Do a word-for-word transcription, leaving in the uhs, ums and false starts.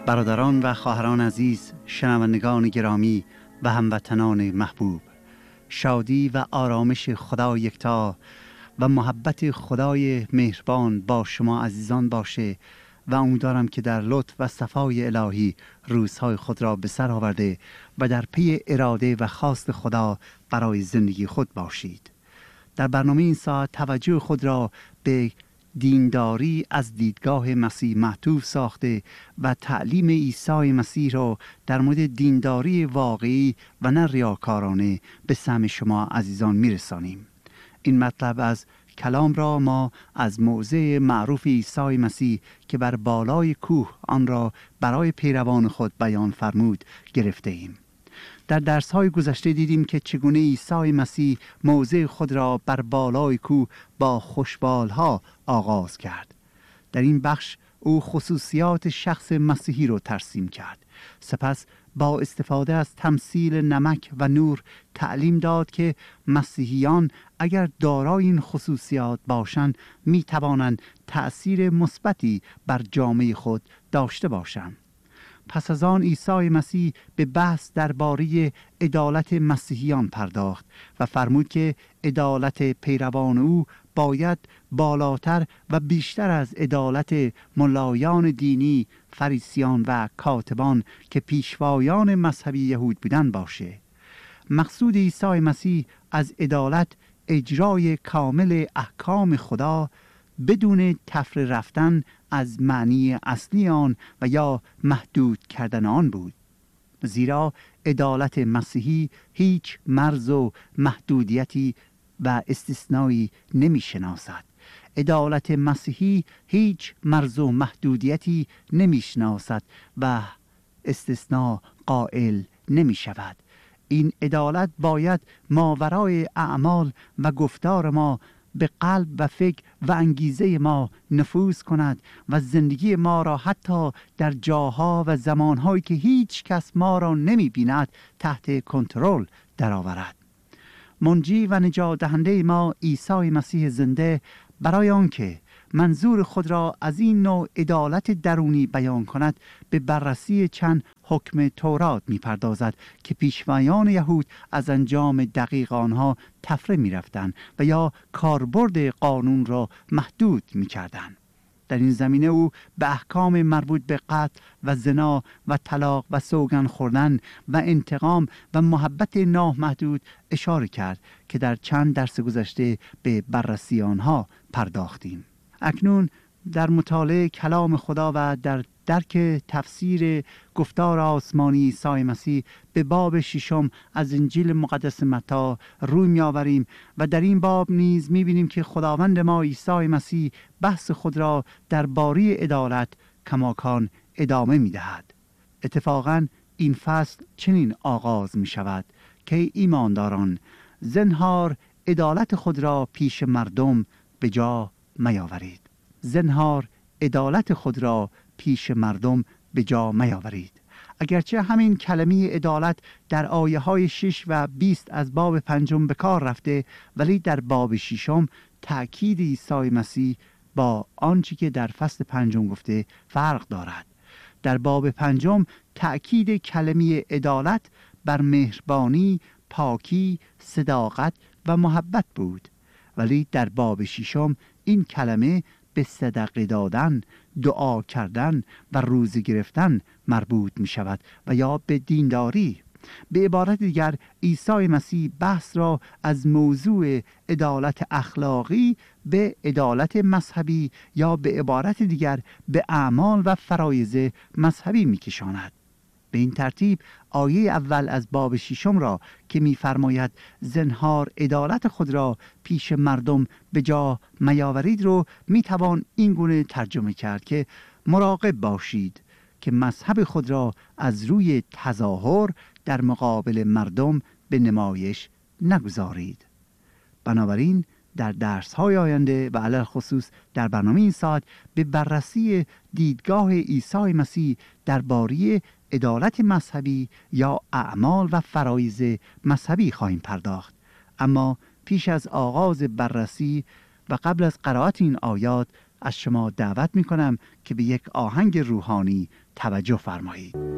برادران و خواهران عزیز، شنوندگان گرامی و هموطنان محبوب، شادی و آرامش خدا یکتا و محبت خدای مهربان با شما عزیزان باشه و امیدوارم که در لطف و صفای الهی روزهای خود را به سر آورده و در پی اراده و خواست خدا برای زندگی خود باشید. در برنامه این ساعت توجه خود را به دینداری از دیدگاه مسیح معطوف ساخته و تعلیم عیسی مسیح را در مورد دینداری واقعی و نه ریاکارانه به سمع شما عزیزان میرسانیم. این مطلب از کلام را ما از موضع معروف عیسی مسیح که بر بالای کوه آن را برای پیروان خود بیان فرمود گرفته ایم. در درس‌های گذشته دیدیم که چگونه عیسی مسیح موضع خود را بر بالای کوه با خوشبال‌ها آغاز کرد. در این بخش او خصوصیات شخص مسیحی را ترسیم کرد. سپس با استفاده از تمثیل نمک و نور تعلیم داد که مسیحیان اگر دارای این خصوصیات باشند می توانند تأثیر مثبتی بر جامعه خود داشته باشند. پس از آن عیسی مسیح به بحث درباره عدالت مسیحیان پرداخت و فرمود که عدالت پیروان او باید بالاتر و بیشتر از عدالت ملایان دینی، فریسیان و کاتبان که پیشوایان مذهبی یهود بودند باشه. مقصود عیسی مسیح از عدالت اجرای کامل احکام خدا بدون تفره رفتن از معنی اصلی آن و یا محدود کردن آن بود. زیرا عدالت مسیحی هیچ مرز و محدودیتی و استثنایی نمی شناسد. عدالت مسیحی هیچ مرز و محدودیتی نمی شناسد و استثناء قائل نمی شود. این عدالت باید ماورای اعمال و گفتار ما به قلب و فکر و انگیزه ما نفوذ کند و زندگی ما را حتی در جاها و زمانهایی که هیچ کس ما را نمی بیند تحت کنترل درآورد. منجی و نجات دهنده ما عیسی مسیح زنده برای آنکه منظور خود را از این نوع عدالت درونی بیان کند به بررسی چند حکم تورات می پردازد که پیشوایان یهود از انجام دقیق آنها تفره می رفتند و یا کاربرد قانون را محدود می کردند. در این زمینه او به احکام مربوط به قتل و زنا و طلاق و سوگن خوردن و انتقام و محبت نامحدود اشاره کرد که در چند درس گذشته به بررسی آنها پرداختیم. اکنون در مطالعه کلام خدا و در درک تفسیر گفتار آسمانی عیسی مسیح به باب ششم از انجیل مقدس متی روی می آوریم و در این باب نیز می بینیم که خداوند ما عیسی مسیح بحث خود را درباره عدالت کماکان ادامه می دهد. اتفاقاً این فصل چنین آغاز می شود که ایمانداران زنهار عدالت خود را پیش مردم به جا میاورید. زنهار عدالت خود را پیش مردم به جا میاورید. اگرچه همین کلمه عدالت در آیه های شش و بیست از باب پنجم به کار رفته، ولی در باب ششم تأکید عیسی مسیح با آنچه که در فصل پنجم گفته فرق دارد. در باب پنجم تأکید کلمه عدالت بر مهربانی، پاکی، صداقت و محبت بود، ولی در باب ششم این کلمه به صدقه دادن، دعا کردن و روزه گرفتن مربوط می شود و یا به دینداری. به عبارت دیگر عیسی مسیح بحث را از موضوع عدالت اخلاقی به عدالت مذهبی یا به عبارت دیگر به اعمال و فرایض مذهبی می کشاند. به این ترتیب آیه اول از باب ششم را که می‌فرماید زنهار عدالت خود را پیش مردم به جا میاورید رو میتوان این گونه ترجمه کرد که مراقب باشید که مذهب خود را از روی تظاهر در مقابل مردم به نمایش نگذارید. بنابراین در درس‌های آینده و علی خصوص در برنامه این ساعت به بررسی دیدگاه عیسی مسیح درباره عدالت مذهبی یا اعمال و فرایض مذهبی خواهیم پرداخت. اما پیش از آغاز بررسی و قبل از قرائت این آیات از شما دعوت می کنم که به یک آهنگ روحانی توجه فرمایید.